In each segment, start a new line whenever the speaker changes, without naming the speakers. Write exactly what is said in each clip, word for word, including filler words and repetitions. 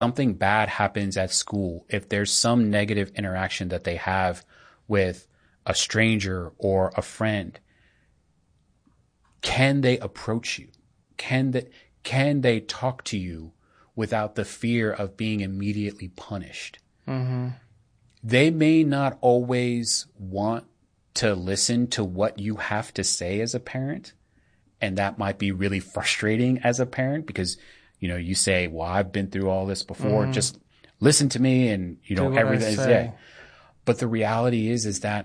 something bad happens at school, if there's some negative interaction that they have with a stranger or a friend, can they approach you? Can they, can they talk to you without the fear of being immediately punished?
Mm-hmm.
They may not always want to listen to what you have to say as a parent. And that might be really frustrating as a parent because, you know, you say, well, I've been through all this before. Mm-hmm. Just listen to me. And, you know, everything is there. But the reality is, is that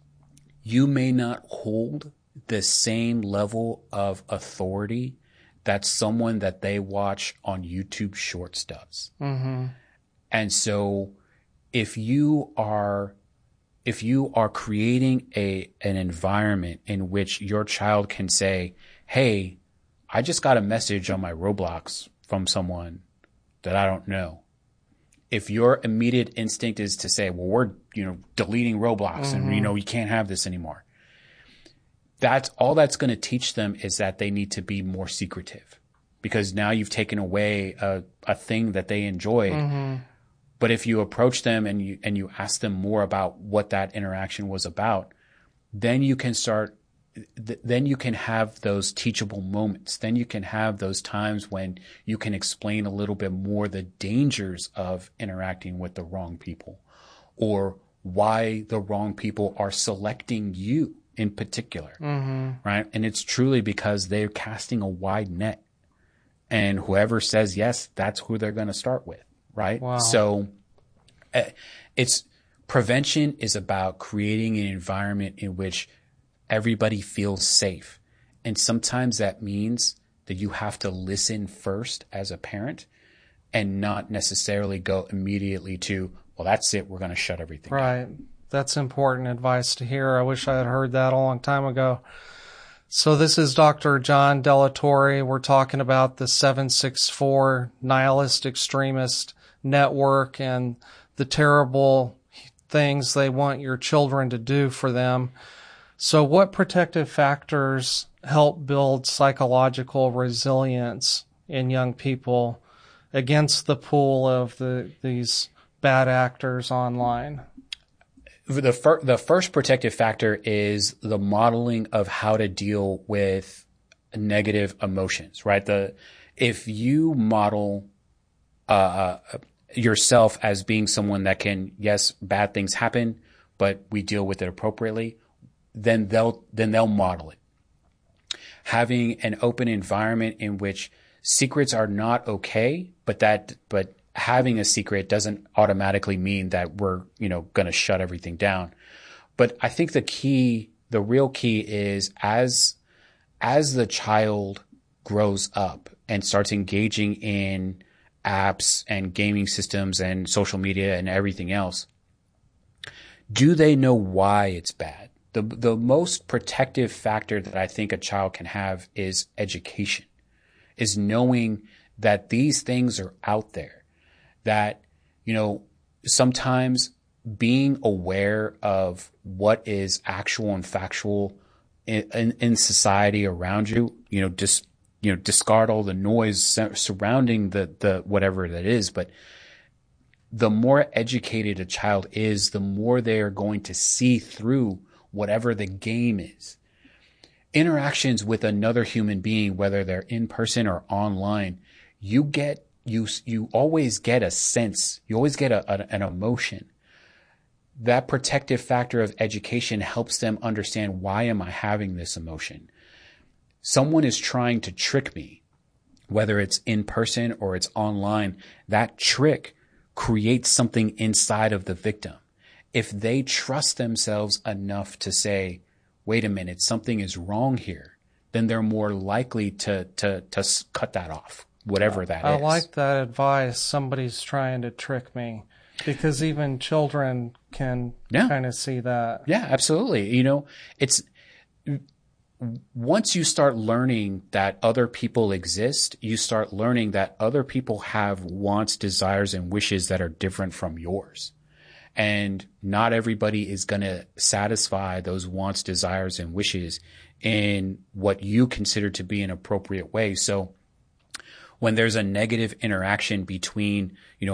you may not hold the same level of authority that someone that they watch on YouTube Shorts does.
Mm-hmm.
And so if you are, if you are creating a, an environment in which your child can say, hey, I just got a message on my Roblox from someone that I don't know. If your immediate instinct is to say, well, we're, you know, deleting Roblox mm-hmm. and, you know, you can't have this anymore. That's all that's going to teach them is that they need to be more secretive because now you've taken away a, a thing that they enjoyed.
Mm-hmm.
But if you approach them and you, and you ask them more about what that interaction was about, then you can start, th- then you can have those teachable moments. Then you can have those times when you can explain a little bit more the dangers of interacting with the wrong people or why the wrong people are selecting you in particular,
mm-hmm.
right? And it's truly because they're casting a wide net and whoever says yes, that's who they're going to start with. Right.
Wow.
So uh, it's prevention is about creating an environment in which everybody feels safe. And sometimes that means that you have to listen first as a parent and not necessarily go immediately to, well, that's it. We're going to shut everything
right.
down.
That's important advice to hear. I wish I had heard that a long time ago. So this is Doctor John Delatorre. We're talking about the seven six four nihilist extremist network and the terrible things they want your children to do for them. So what protective factors help build psychological resilience in young people against the pull of the these bad actors online?
The, fir- the first protective factor is the modeling of how to deal with negative emotions, right? The if you model uh, yourself as being someone that can, yes, bad things happen, but we deal with it appropriately, then they'll then they'll model it. Having an open environment in which secrets are not okay, but that but having a secret doesn't automatically mean that we're, you know, going to shut everything down. But I think the key, the real key is as, as the child grows up and starts engaging in apps and gaming systems and social media and everything else, do they know why it's bad? The, the most protective factor that I think a child can have is education, is knowing that these things are out there. That, you know, sometimes being aware of what is actual and factual in, in, in society around you, you know, just, you know, discard all the noise surrounding the, the, whatever that is. But the more educated a child is, the more they are going to see through whatever the game is. Interactions with another human being, whether they're in person or online, you get You you always get a sense, you always get a, a, an emotion. That protective factor of education helps them understand, why am I having this emotion? Someone is trying to trick me, whether it's in person or it's online. That trick creates something inside of the victim. If they trust themselves enough to say, wait a minute, something is wrong here, then they're more likely to to to cut that off. Whatever that
I
is.
I like that advice. Somebody's trying to trick me, because even children can
yeah.
kind of see that.
Yeah, absolutely. You know, it's once you start learning that other people exist, you start learning that other people have wants, desires, and wishes that are different from yours. And not everybody is going to satisfy those wants, desires, and wishes in what you consider to be an appropriate way. So when there's a negative interaction between, you know,